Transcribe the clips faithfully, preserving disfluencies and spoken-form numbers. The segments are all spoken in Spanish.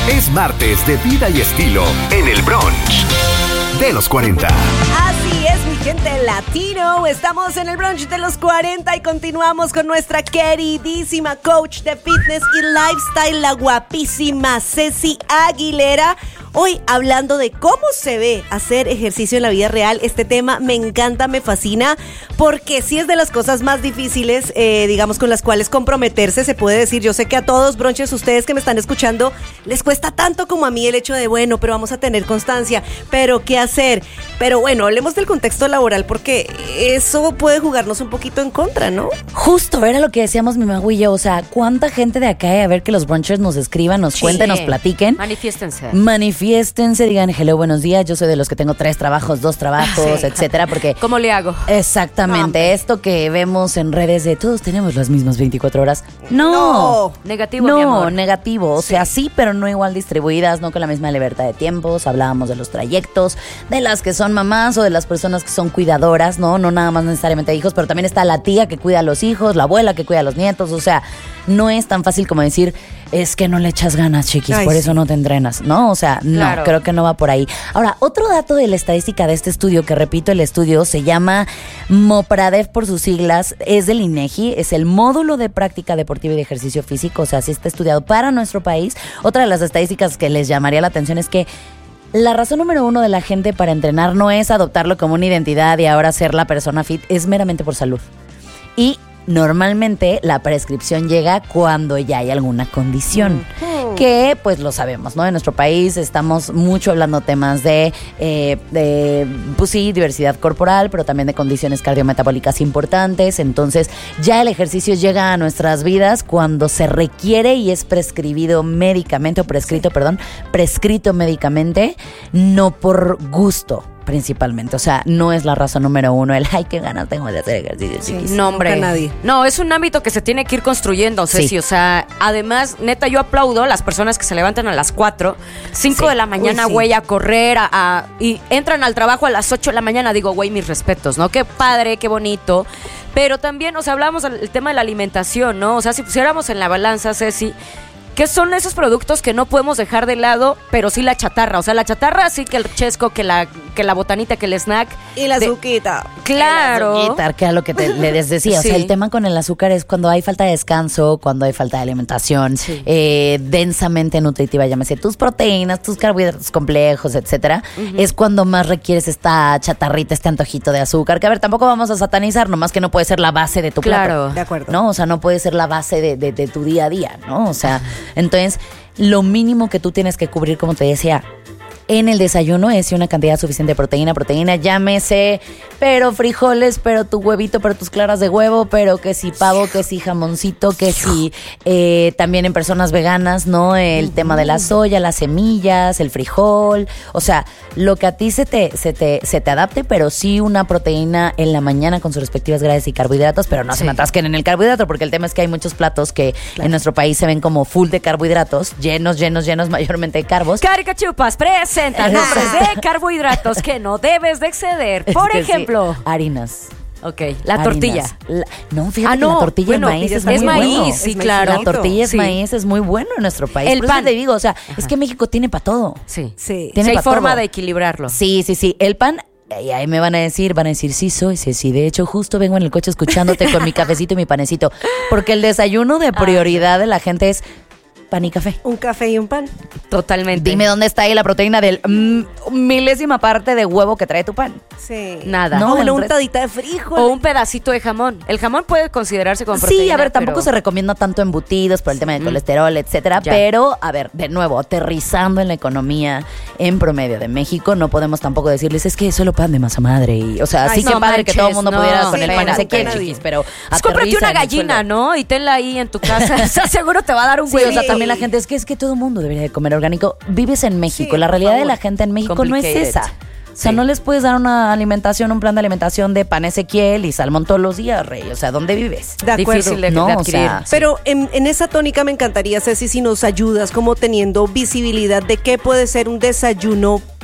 Es martes de vida y estilo en el brunch de los cuarenta. Así es, mi gente latino. Estamos en el brunch de los cuarenta y continuamos con nuestra queridísima coach de fitness y lifestyle, la guapísima Ceci Aguilera. Hoy hablando de cómo se ve hacer ejercicio en la vida real. Este tema me encanta, me fascina, porque sí es de las cosas más difíciles, eh, digamos, con las cuales comprometerse, se puede decir. Yo sé que a todos, brunches, ustedes que me están escuchando, les cuesta tanto como a mí el hecho de, bueno, pero vamos a tener constancia, pero ¿qué hacer? Pero bueno, hablemos del contexto laboral, porque eso puede jugarnos un poquito en contra, ¿no? Justo, era lo que decíamos mi mago y yo, o sea, ¿cuánta gente de acá? A ver que los brunchers nos escriban, nos Sí. cuenten, nos platiquen. Manifiéstense. Manifiéstense, digan hello, buenos días, yo soy de los que tengo tres trabajos, dos trabajos, Sí. etcétera, porque... ¿Cómo le hago? Exactamente, No, esto que vemos en redes de todos tenemos las mismas veinticuatro horas. No. No. Negativo, No, mi amor. negativo. O sea, sí, pero no igual distribuidas, no con la misma libertad de tiempos. Hablábamos de los trayectos, de las que son mamás o de las personas que son cuidadoras, ¿no? No nada más necesariamente de hijos, pero también está la tía que cuida a los hijos, la abuela que cuida a los nietos. O sea, no es tan fácil como decir, es que no le echas ganas, chiquis, Ay, por sí. eso no te entrenas, ¿no? O sea, no, Claro. creo que no va por ahí. Ahora, otro dato de la estadística de este estudio, que repito, el estudio se llama MOPRADEF por sus siglas, es del INEGI, es el módulo de práctica deportiva y de ejercicio físico, o sea, sí está estudiado para nuestro país. Otra de las estadísticas que les llamaría la atención es que la razón número uno de la gente para entrenar no es adoptarlo como una identidad y ahora ser la persona fit, es meramente por salud. Y normalmente la prescripción llega cuando ya hay alguna condición, Mm. que pues lo sabemos, ¿no? En nuestro país estamos mucho hablando temas de, eh, de, pues sí, diversidad corporal, pero también de condiciones cardiometabólicas importantes. Entonces ya el ejercicio llega a nuestras vidas cuando se requiere y es prescribido médicamente, o prescrito, perdón, prescrito médicamente, no por gusto. Principalmente, o sea, no es la razón número uno el ay, qué ganas tengo de hacer ejercicio, Sí. chiquis. No, hombre. Nunca nadie. No, es un ámbito que se tiene que ir construyendo, Ceci. Sí. O sea, además, neta, yo aplaudo a las personas que se levantan a las cuatro, cinco Sí. de la mañana, Uy, sí. güey, a correr, a, a- y entran al trabajo a las ocho de la mañana. Digo, güey, mis respetos, ¿no? Qué padre, qué bonito. Pero también, o sea, hablamos del tema de la alimentación, ¿no? O sea, si pusiéramos en la balanza, Ceci, ¿qué son esos productos que no podemos dejar de lado, pero sí la chatarra? O sea, la chatarra sí que el chesco, que la, que la botanita, que el snack. Y la de- azuquita. Claro. Azúcar, que era lo que te, les decía. O sea, Sí. el tema con el azúcar es cuando hay falta de descanso, cuando hay falta de alimentación Sí. eh, densamente nutritiva, llámese tus proteínas, tus carbohidratos complejos, etcétera. Es cuando más requieres esta chatarrita, este antojito de azúcar. Que a ver, tampoco vamos a satanizar, nomás que no puede ser la base de tu Claro. plato. De acuerdo. ¿No? O sea, no puede ser la base de, de- de tu día a día, ¿no? O sea, entonces, lo mínimo que tú tienes que cubrir, como te decía, en el desayuno es una cantidad suficiente de proteína, proteína, llámese, pero frijoles, pero tu huevito, pero tus claras de huevo, pero que si pavo, que si jamoncito, que si eh, también en personas veganas, ¿no? El tema de la soya, las semillas, el frijol, o sea, lo que a ti se te, se te, se te adapte, pero sí una proteína en la mañana con sus respectivas grasas y carbohidratos, pero no se Sí. me atasquen en el carbohidrato, porque el tema es que hay muchos platos que en nuestro país se ven como full de carbohidratos, llenos, llenos, llenos mayormente de carbos. Caricachupas presenta nombres de carbohidratos que no debes de exceder. Por Es que sí, ejemplo, harinas. ok, la Harinas. tortilla. La- no, fíjate Ah, que no, la tortilla bueno, de maíz es es, muy maíz, bueno. sí, Es claro. La tortilla es Sí. maíz, es muy bueno en nuestro país. El Por eso pan. te digo, o sea, es que México tiene para todo. Sí. Sí. Tiene Sí, hay pa' forma todo. de equilibrarlo. Sí, sí, sí. El pan, y ahí me van a decir, van a decir, sí soy, sí, sí. De hecho, justo vengo en el coche escuchándote con mi cafecito y mi panecito. Porque el desayuno de prioridad de la gente es pan y café. Un café y un pan. Totalmente. Dime dónde está ahí la proteína del mm, milésima parte de huevo que trae tu pan. Sí. Nada. No, No, una el resto- untadita de frijol. O un pedacito de jamón. El jamón puede considerarse como proteína. Sí, a ver, tampoco pero- se recomienda tanto embutidos por el tema del colesterol, etcétera. Ya. Pero, a ver, de nuevo, aterrizando en la economía en promedio de México, no podemos tampoco decirles, es que solo pan de masa madre. Y, o sea, Ay, sí que no padre que manches, todo el mundo no. pudiera con Sí, el pan espérate, ese que nadie. chiquis, pero Pues cómprate aterriza una en el gallina, sueldo. ¿no? Y tenla ahí en tu casa. O sea, seguro te va a dar un Sí, o huevito. sea, también la gente es que es que todo el mundo debería de comer orgánico. Vives en México, Sí, la por realidad de favor. la gente en México no es Complicated. esa. O sea, Sí. no les puedes dar una alimentación, un plan de alimentación de pan Ezequiel y salmón todos los días, rey. O sea, ¿dónde vives? De acuerdo. Difícil de, No, de o adquirir. sea, Sí. Pero en, en esa tónica me encantaría, Ceci, si nos ayudas como teniendo visibilidad de qué puede ser un desayuno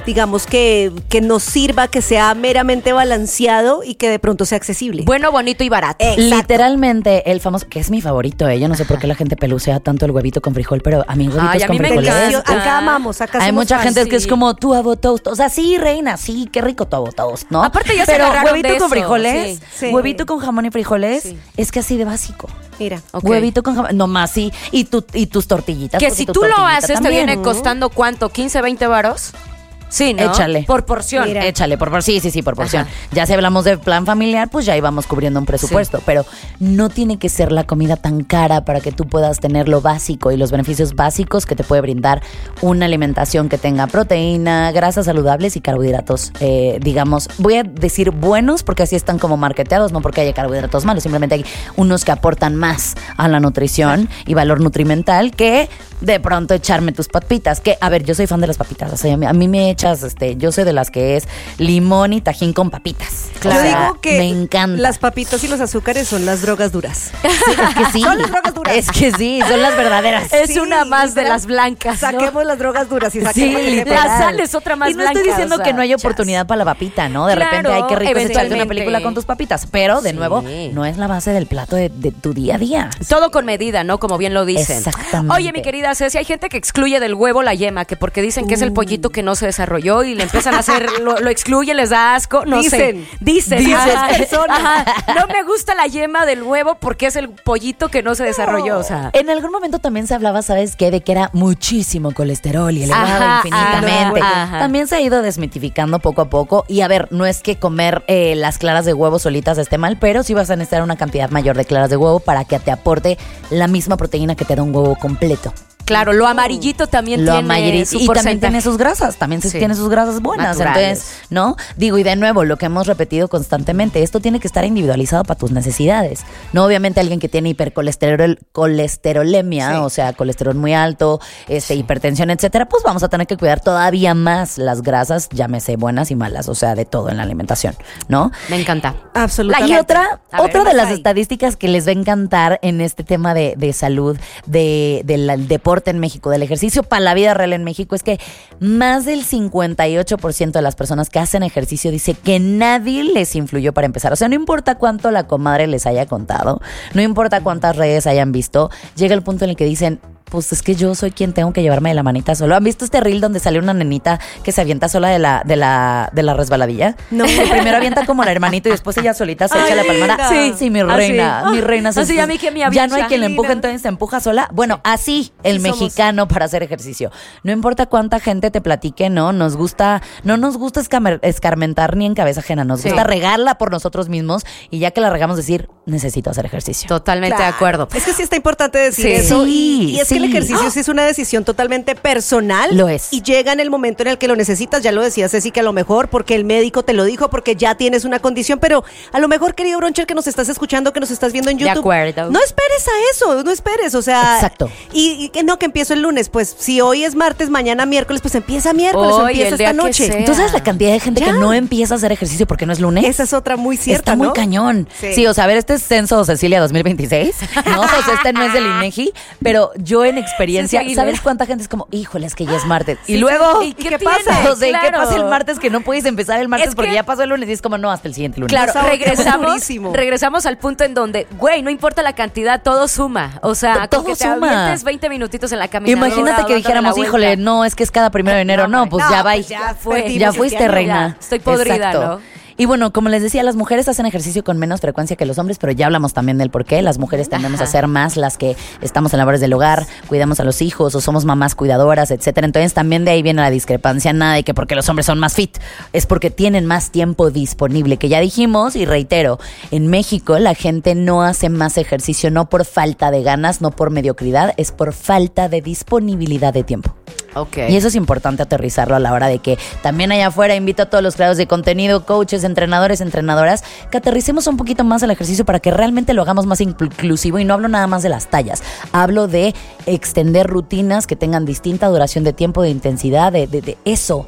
digamos que, que nos sirva, que sea meramente balanceado y que de pronto sea accesible. Bueno, bonito y barato. Exacto. Literalmente, el famoso, que es mi favorito, ¿eh? Yo no sé por qué la gente pelucea tanto el huevito con frijol, pero a mí huevitos Ay, a con mí me frijoles. encanta. Acá amamos, acá Hay somos mucha fans. gente que es sí. como tu avo toast. O sea, sí, reina, sí, qué rico tu avo toast, ¿no? Aparte ya se Pero agarraron huevito de con eso, frijoles, sí. Sí. huevito con jamón y frijoles, Sí. es que así de básico. Mira. Ok. Huevito con jamón, nomás sí. Y, tu, y tus tortillitas. Que porque si tu tú lo tortillita haces, también. te viene costando ¿cuánto? ¿quince, veinte varos? Sí, ¿no? Échale. Por porción. Mira. Échale, por por sí, sí, sí, por porción. Ajá. Ya si hablamos de plan familiar, pues ya íbamos cubriendo un presupuesto. Pero no tiene que ser la comida tan cara para que tú puedas tener lo básico y los beneficios básicos que te puede brindar una alimentación que tenga proteína, grasas saludables y carbohidratos, eh, digamos, voy a decir buenos porque así están como marketeados, no porque haya carbohidratos malos, simplemente hay unos que aportan más a la nutrición y valor nutrimental que de pronto echarme tus papitas. Que, a ver, yo soy fan de las papitas. O sea, a mí, a mí me echas, este, yo soy de las que es limón y tajín con papitas. Yo O sea, digo que me encanta. las papitas y los azúcares son las drogas duras. Sí, es que sí. Son las drogas duras. Es que sí, son las verdaderas. Es Sí, una más de literal. las blancas, ¿no? Saquemos las drogas duras y Sí, saquemos literal. La sal es otra más Y no blanca, estoy diciendo o sea, que no hay chas. oportunidad para la papita, ¿no? De Claro, repente hay que rico es echarte una eventualmente. película con tus papitas. Pero, de Sí. nuevo, no es la base del plato de, de tu día a día. Todo con medida, ¿no? Como bien lo dicen. Exactamente. Oye, mi querida Ceci, hay gente que excluye del huevo la yema, que porque dicen que es el pollito que no se desarrolló y le empiezan a hacer, lo, lo excluye, les da asco, no Dicen. sé. Dicen. Dicen Ajá. personas. Ajá. No me gusta la yema del huevo porque es el pollito que no se desarrolló, o sea. En algún momento también se hablaba, ¿sabes qué? De que era muchísimo colesterol y elevado Ajá, infinitamente. ajá, ajá. También se ha ido desmitificando poco a poco. Y a ver, no es que comer eh, las claras de huevo solitas esté mal, pero sí vas a necesitar una cantidad mayor de claras de huevo para que te aporte la misma proteína que te da un huevo completo. Claro, lo amarillito también Lo tiene amarillito. su Y también porcentaje. tiene sus grasas, también se Sí. tiene sus grasas buenas. Naturales. Entonces, ¿no? Digo, y de nuevo, lo que hemos repetido constantemente, esto tiene que estar individualizado para tus necesidades. No, obviamente, alguien que tiene hipercolesterol, colesterolemia, Sí. o sea, colesterol muy alto, este, hipertensión, etcétera, pues vamos a tener que cuidar todavía más las grasas, llámese buenas y malas, o sea, de todo en la alimentación, ¿no? Me encanta. Absolutamente. Y otra, A ver, otra de más las ahí. estadísticas que les va a encantar en este tema de, de salud, de, del deporte en México, del ejercicio para la vida real en México, es que más del cincuenta y ocho por ciento de las personas que hacen ejercicio dice que nadie les influyó para empezar. O sea, no importa cuánto la comadre les haya contado, no importa cuántas redes hayan visto, llega el punto en el que dicen, pues es que yo soy quien tengo que llevarme de la manita solo. ¿Han visto este reel donde sale una nenita que se avienta sola de la, de la, de la resbaladilla? No. Que primero avienta como la hermanito y después ella solita se Ay, echa la palmada. linda. Sí, sí, mi Así. reina, mi reina. Así, a mí que me Ya no hay avisa. quien le empuje, Linda. entonces se empuja sola. Bueno, así el Sí somos. mexicano para hacer ejercicio. No importa cuánta gente te platique, no, nos gusta, no nos gusta escamer- escarmentar ni en cabeza ajena, nos Sí. gusta regarla por nosotros mismos y ya que la regamos decir, necesito hacer ejercicio. Totalmente Claro. de acuerdo. Es que sí está importante decir Sí. eso. Sí, y, y es que el sí. ejercicio sí es una decisión totalmente personal. Lo es. Y llega en el momento en el que lo necesitas. Ya lo decía Ceci, que a lo mejor porque el médico te lo dijo, porque ya tienes una condición. Pero a lo mejor, querido Broncher, que nos estás escuchando, que nos estás viendo en De YouTube. acuerdo. No esperes a eso, no esperes. O sea. Exacto. Y, y que no, que empiezo el lunes. Pues si hoy es martes, mañana miércoles, pues empieza miércoles o Hoy, empieza el día esta que noche. sea. ¿Tú sabes la cantidad de gente Ya. que no empieza a hacer ejercicio porque no es lunes? Esa es otra muy cierta, Está muy ¿no? cañón. Sí. Sí. o sea, a ver, este es Censo Cecilia dos mil veintiséis, ¿no? O sea, este no es del INEGI, pero yo en experiencia, Ceci Aguilera. ¿sabes cuánta gente es como, híjole, es que ya es martes? Y Sí, luego, sí. ¿Y qué pasa? tiene? O sea, ¿y qué Claro. pasa el martes que no puedes empezar el martes Es porque que- ya pasó el lunes? Y es como, no, hasta el siguiente lunes. Claro, Nos ahorcamos regresamos, durísimo. regresamos al punto en donde, güey, no importa la cantidad, todo suma. O sea, Todo con que te suma. avientes veinte minutitos en la caminadora. Imagínate que dándole dijéramos, la híjole, vuelta. no, es que es cada primero de enero. No, No, pues no, ya va. pues ya fue. Ya Perdimos fuiste, este año. reina. Ya, estoy podrida, Exacto. ¿no? Y bueno, como les decía, las mujeres hacen ejercicio con menos frecuencia que los hombres, pero ya hablamos también del por qué. Las mujeres tendemos Ajá. a ser más las que estamos en labores del hogar, cuidamos a los hijos o somos mamás cuidadoras, etcétera. Entonces también de ahí viene la discrepancia. Nada de que porque los hombres son más fit, es porque tienen más tiempo disponible, que ya dijimos y reitero, en México la gente no hace más ejercicio no por falta de ganas, no por mediocridad, es por falta de disponibilidad de tiempo. Ok. Y eso es importante aterrizarlo a la hora de que también allá afuera invito a todos los creadores de contenido, coaches, entrenadores, entrenadoras, que aterricemos un poquito más el ejercicio para que realmente lo hagamos más inclusivo. Y no hablo nada más de las tallas, hablo de extender rutinas que tengan distinta duración de tiempo, de intensidad, de, de, de eso.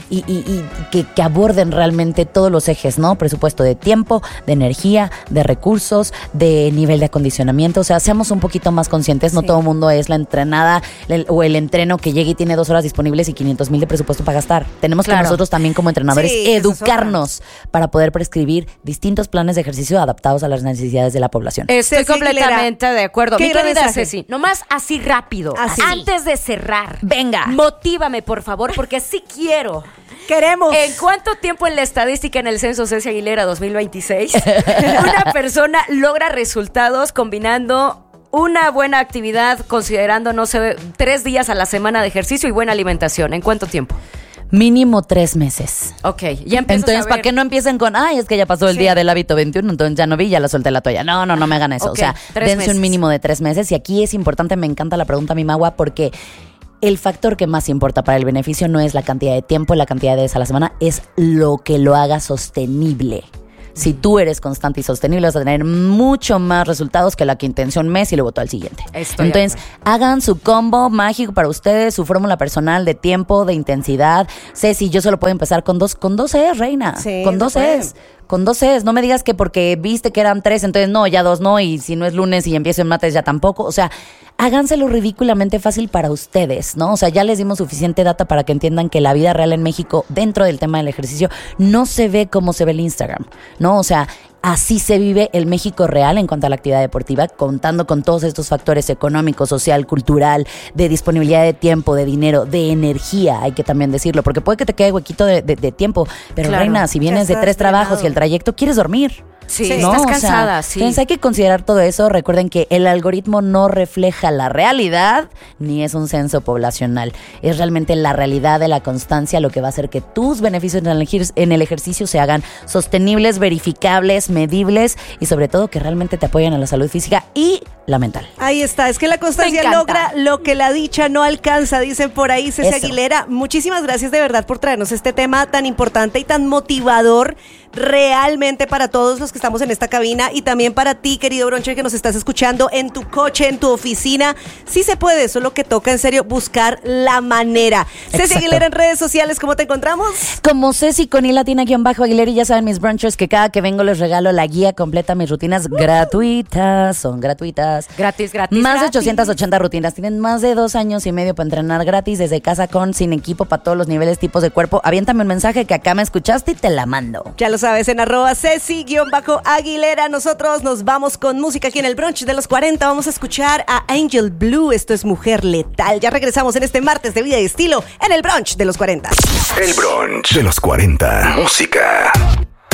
y, y, y que, que aborden realmente todos los ejes, ¿no? Presupuesto de tiempo, de energía, de recursos, de nivel de acondicionamiento. O sea, seamos un poquito más conscientes. No Sí. todo el mundo es la entrenada el- o el entreno que llega y tiene dos horas disponibles y quinientos mil de presupuesto para gastar. Tenemos Claro. que nosotros también como entrenadores Sí, esa es educarnos para poder prescribir distintos planes de ejercicio adaptados a las necesidades de la población. Estoy Ceci completamente de acuerdo. ¿Qué Mi gran querida mensaje? Ceci, nomás así rápido, Así. antes de cerrar. Venga. Motívame, por favor, porque sí quiero. Queremos. ¿En cuánto tiempo en la estadística en el censo Ceci Aguilera dos mil veintiséis una persona logra resultados combinando una buena actividad, considerando, no sé, tres días a la semana de ejercicio y buena alimentación? ¿En cuánto tiempo? Mínimo tres meses. Ok, ya empiezas Entonces, a ¿para ver. qué no empiecen con, ay, es que ya pasó el Sí. día del hábito veintiuno, entonces ya no vi, ya la solté la toalla? No, no, no me hagan eso. Ok, o sea, tres dense meses. un mínimo de tres meses. Y aquí es importante, me encanta la pregunta, mi magua, porque el factor que más importa para el beneficio no es la cantidad de tiempo, la cantidad de días a la semana, es lo que lo haga sostenible. Si tú eres constante y sostenible, vas a tener mucho más resultados que la que intención un mes y luego todo al siguiente. Estoy de Entonces, acuerdo. hagan su combo mágico para ustedes, su fórmula personal de tiempo, de intensidad. Ceci, yo solo puedo empezar con dos, con dos es, reina. Sí, con se dos puede. es. Con dos es. No me digas que porque viste que eran tres, entonces no, ya dos no. Y si no es lunes y empiezo en mates, ya tampoco. O sea, háganselo ridículamente fácil para ustedes, ¿no? O sea, ya les dimos suficiente data para que entiendan que la vida real en México, dentro del tema del ejercicio, no se ve como se ve el Instagram, ¿no? O sea, así se vive el México real en cuanto a la actividad deportiva, contando con todos estos factores económico, social, cultural, de disponibilidad de tiempo, de dinero, de energía, hay que también decirlo, porque puede que te quede huequito de, de- de tiempo, pero Claro. reina, si vienes de estás tres trabajos drenado. y el trayecto, quieres dormir. Sí, Sí. estás O sea, cansada, sí. Entonces hay que considerar todo eso. Recuerden que el algoritmo no refleja la realidad ni es un censo poblacional. Es realmente la realidad de la constancia lo que va a hacer que tus beneficios en el, ejer- en el ejercicio se hagan sostenibles, verificables, medibles y sobre todo que realmente te apoyen a la salud física y la mental. Ahí está, es que la constancia Me encanta. logra lo que la dicha no alcanza, dicen por ahí Ceci Eso. Aguilera. Muchísimas gracias de verdad por traernos este tema tan importante y tan motivador realmente para todos los que estamos en esta cabina y también para ti, querido Broncher, que nos estás escuchando en tu coche, en tu oficina. Sí se puede, solo que toca en serio buscar la manera. Ceci Exacto. Aguilera en redes sociales, ¿cómo te encontramos? Como Ceci con I latina guión bajo Aguilera, y ya saben mis brunchers que cada que vengo les regalo la guía completa, mis rutinas gratuitas, son gratuitas. Gratis, gratis. Más de gratis. ochocientas ochenta rutinas. Tienen más de dos años y medio para entrenar gratis desde casa con, sin equipo, para todos los niveles, tipos de cuerpo. Aviéntame un mensaje que acá me escuchaste y te la mando. Ya lo sabes, en arroba Ceci-Aguilera. Nosotros nos vamos con música aquí en el brunch de los cuarenta. Vamos a escuchar a Angel Blue. Esto es Mujer Letal. Ya regresamos en este martes de vida y estilo en el brunch de los cuarenta. El brunch de los cuarenta. Música.